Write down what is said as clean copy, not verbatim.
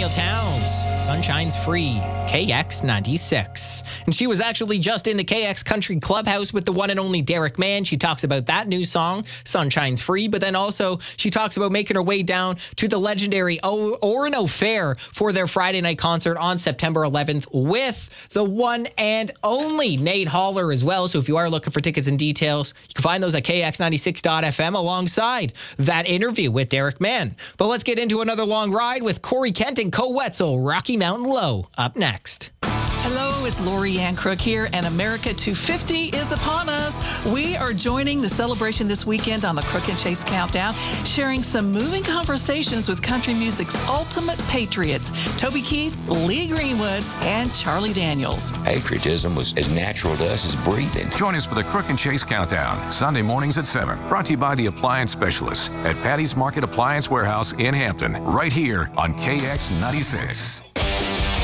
Neil Towns, Sunshine's Free, KX96. And she was actually just in the KX Country Clubhouse with the one and only Derek Mann. She talks about that new song, Sunshine's Free, but then also she talks about making her way down to the legendary Orono Fair for their Friday night concert on September 11th with the one and only Nate Holler as well. So if you are looking for tickets and details, you can find those at kx96.fm alongside that interview with Derek Mann. But let's get into another long ride with Corey Kent and Co Wetzel, Rocky Mountain Low, up next. Hello, it's Lori Ann Crook here, and America 250 is upon us. We are joining the celebration this weekend on the Crook and Chase Countdown, sharing some moving conversations with country music's ultimate patriots, Toby Keith, Lee Greenwood, and Charlie Daniels. Patriotism was as natural to us as breathing. Join us for the Crook and Chase Countdown, Sunday mornings at 7. Brought to you by the Appliance Specialists at Patty's Market Appliance Warehouse in Hampton, right here on KX96.